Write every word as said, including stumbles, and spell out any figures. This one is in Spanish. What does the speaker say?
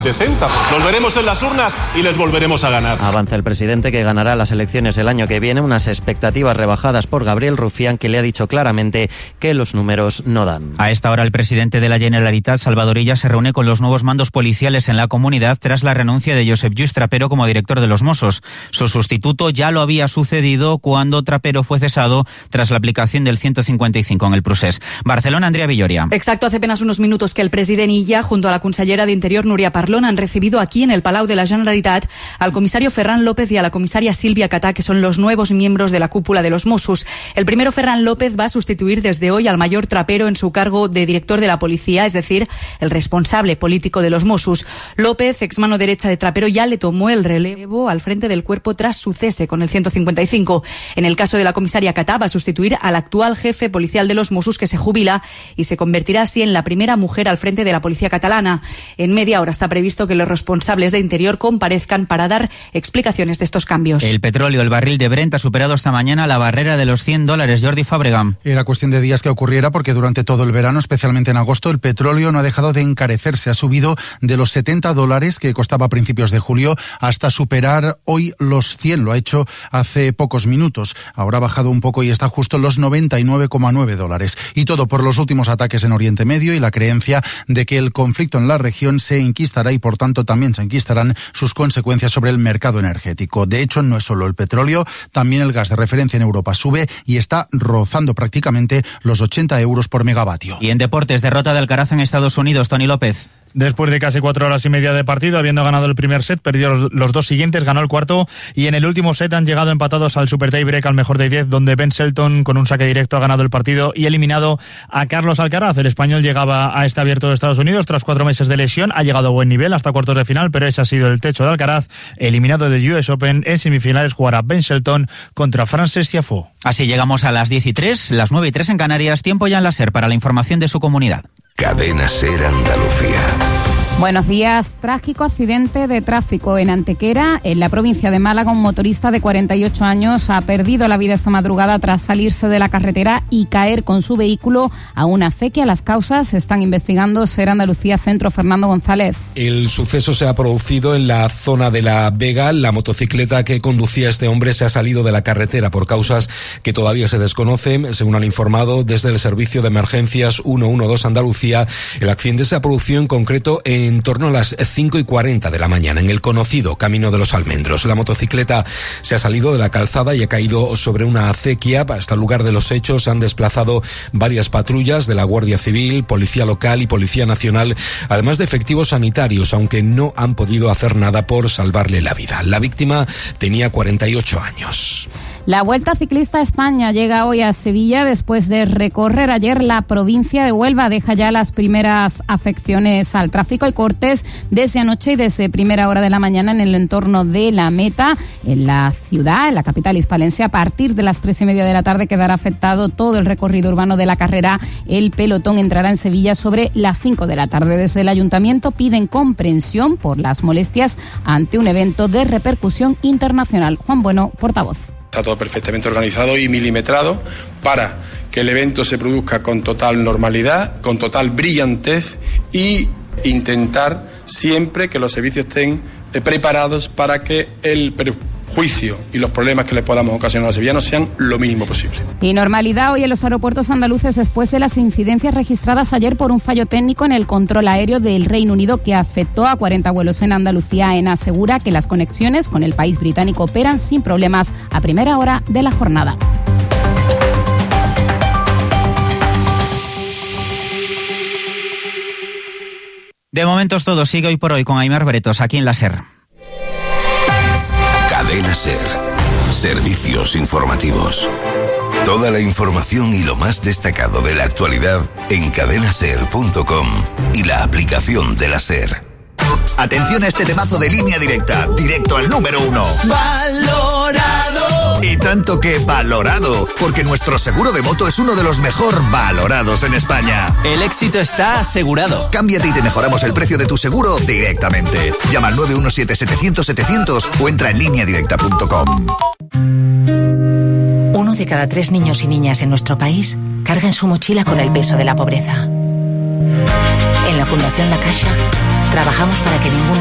de Ceuta. Los veremos en las urnas y les volveremos a ganar. Avanza el presidente que ganará las elecciones el año que viene, unas expectativas rebajadas por Gabriel Rufián, que le ha dicho claramente que los números no dan. A esta hora el presidente de la Generalitat, Salvador Illa, se reúne con los nuevos mandos policiales en la comunidad tras la renuncia de Josep Lluís Trapero como director de los Mossos. Su sustituto ya lo había sucedido cuando Trapero fue cesado tras la aplicación del ciento cincuenta y cinco en el Procés. Barcelona, Andrea Villoria. Exacto, hace apenas unos minutos que el presidente Illa, junto a la consellera de Interior, Núria Parlon, han recibido aquí en el Palau de la Generalitat al comisario Ferran López y a la comisaria Sílvia Catà, que son los nuevos miembros de la cúpula de los Mossos. El primero, Ferran López, va a sustituir desde hoy al mayor Trapero en su cargo de director de la policía, es decir, el responsable político de los Mossos. López, ex mano derecha de Trapero, ya le tomó el relevo al frente del cuerpo tras su cese con el ciento cincuenta y cinco. En el caso de la comisaria Catà, va a sustituir al actual jefe policial de los Mossos, que se jubila y se convertirá así en la primera mujer al frente de la policía catalana. En media hora está previsto que los responsables de Interior comparezcan para dar explicaciones de estos cambios. El petróleo, el barril de Brent, ha superado esta mañana la barrera de los cien dólares. Jordi Fábrega. Era cuestión de días que ocurriera, porque durante todo el verano, especialmente en agosto, el petróleo no ha dejado de encarecerse. Ha subido de los setenta dólares que costaba a principios de julio hasta superar hoy los cien. Lo ha hecho hace pocos minutos. Ahora ha bajado un poco y está justo en los noventa y nueve coma nueve dólares. Y todo por los últimos ataques en Oriente Medio y la creencia de que el conflicto en la región se enquistará y por tanto también se enquistarán sus consecuencias sobre el mercado energético. De hecho, no es solo el petróleo, también el gas de referencia en Europa sube y está rozando prácticamente los ochenta euros por megavatio. Y en deportes, derrota de Alcaraz en Estados Unidos, Toni López. Después de casi cuatro horas y media de partido, habiendo ganado el primer set, perdió los dos siguientes, ganó el cuarto y en el último set han llegado empatados al super tiebreak al mejor de diez, donde Ben Shelton con un saque directo ha ganado el partido y eliminado a Carlos Alcaraz. El español llegaba a este abierto de Estados Unidos tras cuatro meses de lesión, ha llegado a buen nivel hasta cuartos de final, pero ese ha sido el techo de Alcaraz. Eliminado del U S Open, en semifinales jugará Ben Shelton contra Frances Tiafoe. Así llegamos a las diez y tres, las nueve y tres en Canarias, tiempo ya en la SER para la información de su comunidad. Cadena SER Andalucía. Buenos días. Trágico accidente de tráfico en Antequera, en la provincia de Málaga. Un motorista de cuarenta y ocho años ha perdido la vida esta madrugada tras salirse de la carretera y caer con su vehículo a una acequia. Las causas se están investigando. SER Andalucía Centro, Fernando González. El suceso se ha producido en la zona de La Vega. La motocicleta que conducía este hombre se ha salido de la carretera por causas que todavía se desconocen. Según han informado desde el Servicio de Emergencias ciento doce Andalucía, el accidente se ha producido en concreto en en torno a las cinco y cuarenta de la mañana en el conocido Camino de los Almendros. La motocicleta se ha salido de la calzada y ha caído sobre una acequia. Hasta el lugar de los hechos se han desplazado varias patrullas de la Guardia Civil, Policía Local y Policía Nacional, además de efectivos sanitarios, aunque no han podido hacer nada por salvarle la vida. La víctima tenía cuarenta y ocho años. La Vuelta Ciclista a España llega hoy a Sevilla después de recorrer ayer la provincia de Huelva. Deja ya las primeras afecciones al tráfico y cortes desde anoche y desde primera hora de la mañana en el entorno de la meta. En la ciudad, en la capital hispalense, a partir de las tres y media de la tarde quedará afectado todo el recorrido urbano de la carrera. El pelotón entrará en Sevilla sobre las cinco de la tarde. Desde el ayuntamiento piden comprensión por las molestias ante un evento de repercusión internacional. Juan Bueno, portavoz. Está todo perfectamente organizado y milimetrado para que el evento se produzca con total normalidad, con total brillantez y intentar siempre que los servicios estén preparados para que el perjuicio y los problemas que le podamos ocasionar a los sevillanos sean lo mínimo posible. Y normalidad hoy en los aeropuertos andaluces después de las incidencias registradas ayer por un fallo técnico en el control aéreo del Reino Unido que afectó a cuarenta vuelos en Andalucía. AENA asegura que las conexiones con el país británico operan sin problemas a primera hora de la jornada. De momento es todo. Sigue hoy por hoy con Aimar Bretos aquí en la SER. Cadena SER. Servicios informativos. Toda la información y lo más destacado de la actualidad en cadena ser punto com y la aplicación de la SER. Atención a este temazo de Línea Directa, directo al número uno. ¡Valorado! Y tanto que valorado, porque nuestro seguro de moto es uno de los mejor valorados en España. El éxito está asegurado. Cámbiate y te mejoramos el precio de tu seguro directamente. Llama al nueve uno siete setecientos setecientos o entra en línea directa punto com. Uno de cada tres niños y niñas en nuestro país carga en su mochila con el peso de la pobreza. En la la Fundación La Caixa trabajamos para que ningún